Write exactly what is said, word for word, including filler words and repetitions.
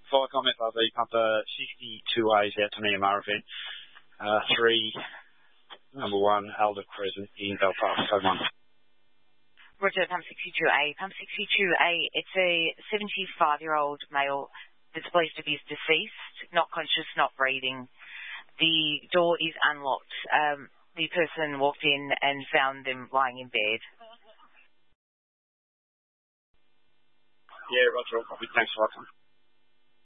Fire comment F R V, Pumper sixty-two A's out to me in Murrayfield. Uh, three, number one, Alder Crescent in Belfast, code one. Roger, Pump sixty-two A. Pump sixty-two A, it's a seventy-five-year-old male that's believed to be deceased, not conscious, not breathing. The door is unlocked. Um, the person walked in and found them lying in bed. Yeah, Roger. Thanks a lot.